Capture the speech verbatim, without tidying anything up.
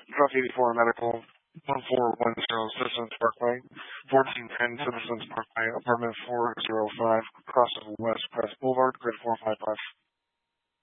Truck eighty-four Medical, one four one zero Citizens Parkway, fourteen ten Citizens Parkway, apartment four oh five, Crossing West Crest Boulevard, grid four five five.